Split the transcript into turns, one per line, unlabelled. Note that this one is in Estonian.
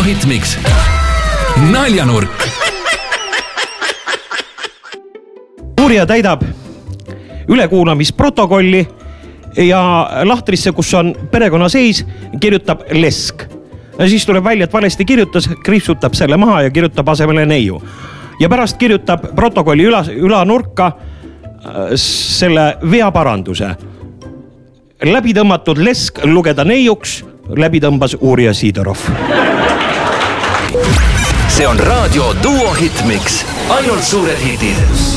Hitmix. Naljanurk.
Uurija täidab ülekuulamisprotokolli ja lahtrisse, kus on perekonnaseis, kirjutab lesk. Ja siis tuleb välja, et valesti kirjutas, kriipsutab selle maha ja kirjutab asemele neiu. Ja pärast kirjutab protokolli ülanurka selle veaparanduse. Läbi tõmmatud lesk lugeda neiuks, läbi tõmbas uurija Sidorov.
See on raadio Duo Hitmix. Ainult suured hitid.